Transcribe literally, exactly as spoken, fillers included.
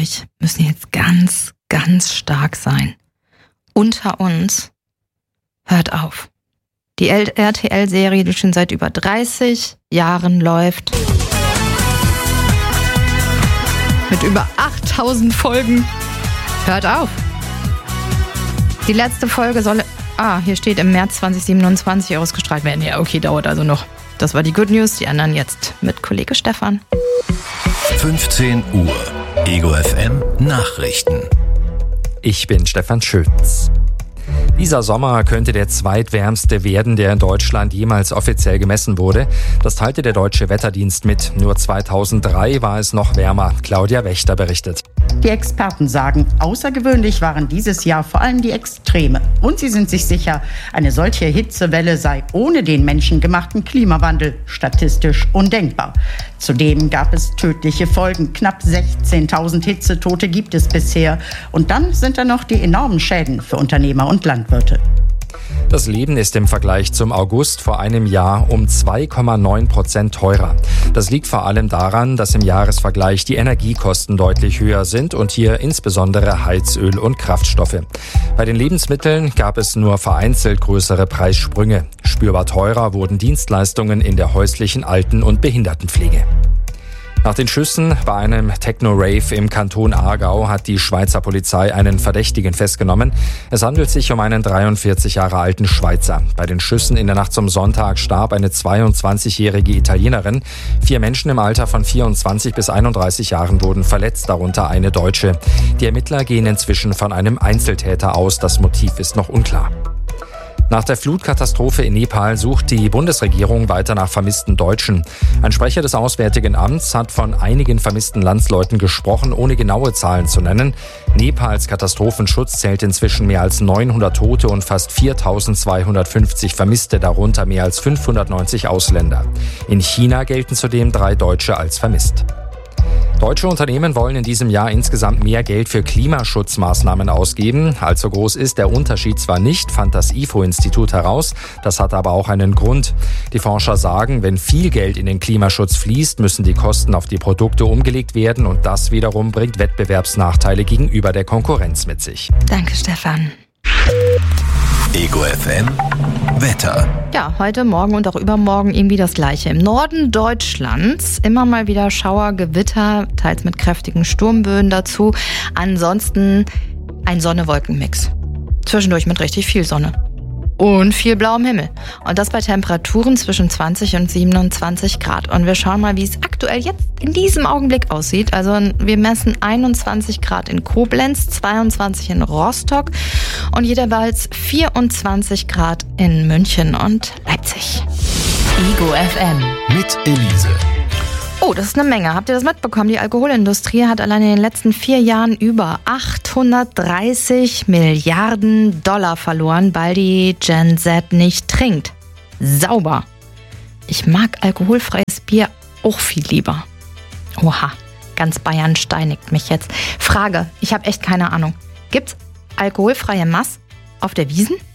euch müssen jetzt ganz, ganz stark sein. Unter uns, hört auf. Die R T L-Serie, die schon seit über dreißig Jahren läuft. Mit über achttausend Folgen. Hört auf. Die letzte Folge soll, ah, hier steht im März zwanzig siebenundzwanzig ausgestrahlt werden. Ja, okay, dauert also noch. Das war die Good News, die anderen jetzt mit Kollege Stefan. fünfzehn Uhr, Ego F M Nachrichten. Ich bin Stefan Schütz. Dieser Sommer könnte der zweitwärmste werden, der in Deutschland jemals offiziell gemessen wurde. Das teilte der Deutsche Wetterdienst mit. Nur zweitausenddrei war es noch wärmer. Claudia Wächter berichtet. Die Experten sagen, außergewöhnlich waren dieses Jahr vor allem die Extreme. Und sie sind sich sicher, eine solche Hitzewelle sei ohne den menschengemachten Klimawandel statistisch undenkbar. Zudem gab es tödliche Folgen. Knapp sechzehntausend Hitzetote gibt es bisher. Und dann sind da noch die enormen Schäden für Unternehmer und Landwirte. Das Leben ist im Vergleich zum August vor einem Jahr um zwei Komma neun Prozent teurer. Das liegt vor allem daran, dass im Jahresvergleich die Energiekosten deutlich höher sind und hier insbesondere Heizöl und Kraftstoffe. Bei den Lebensmitteln gab es nur vereinzelt größere Preissprünge. Spürbar teurer wurden Dienstleistungen in der häuslichen Alten- und Behindertenpflege. Nach den Schüssen bei einem Techno-Rave im Kanton Aargau hat die Schweizer Polizei einen Verdächtigen festgenommen. Es handelt sich um einen dreiundvierzig Jahre alten Schweizer. Bei den Schüssen in der Nacht zum Sonntag starb eine zweiundzwanzigjährige Italienerin. Vier Menschen im Alter von vierundzwanzig bis einunddreißig Jahren wurden verletzt, darunter eine Deutsche. Die Ermittler gehen inzwischen von einem Einzeltäter aus. Das Motiv ist noch unklar. Nach der Flutkatastrophe in Nepal sucht die Bundesregierung weiter nach vermissten Deutschen. Ein Sprecher des Auswärtigen Amts hat von einigen vermissten Landsleuten gesprochen, ohne genaue Zahlen zu nennen. Nepals Katastrophenschutz zählt inzwischen mehr als neunhundert Tote und fast viertausendzweihundertfünfzig Vermisste, darunter mehr als fünfhundertneunzig Ausländer. In China gelten zudem drei Deutsche als vermisst. Deutsche Unternehmen wollen in diesem Jahr insgesamt mehr Geld für Klimaschutzmaßnahmen ausgeben. Allzu groß ist der Unterschied zwar nicht, fand das I F O-Institut heraus, das hat aber auch einen Grund. Die Forscher sagen, wenn viel Geld in den Klimaschutz fließt, müssen die Kosten auf die Produkte umgelegt werden und das wiederum bringt Wettbewerbsnachteile gegenüber der Konkurrenz mit sich. Danke, Stefan. Ego F M Wetter. Ja, heute, morgen und auch übermorgen irgendwie das Gleiche. Im Norden Deutschlands immer mal wieder Schauer, Gewitter, teils mit kräftigen Sturmböen dazu. Ansonsten ein Sonne-Wolken-Mix. Zwischendurch mit richtig viel Sonne. Und viel blauem Himmel. Und das bei Temperaturen zwischen zwanzig und siebenundzwanzig Grad. Und wir schauen mal, wie es aktuell jetzt in diesem Augenblick aussieht. Also wir messen einundzwanzig Grad in Koblenz, zweiundzwanzig in Rostock und jeweils vierundzwanzig Grad in München und Leipzig. Ego F M. Mit Elise. Oh, das ist eine Menge. Habt ihr das mitbekommen? Die Alkoholindustrie hat allein in den letzten vier Jahren über achthundertdreißig Milliarden Dollar verloren, weil die Gen Z nicht trinkt. Sauber. Ich mag alkoholfreies Bier auch viel lieber. Oha, ganz Bayern steinigt mich jetzt. Frage, ich habe echt keine Ahnung. Gibt's alkoholfreie Mass auf der Wiesn?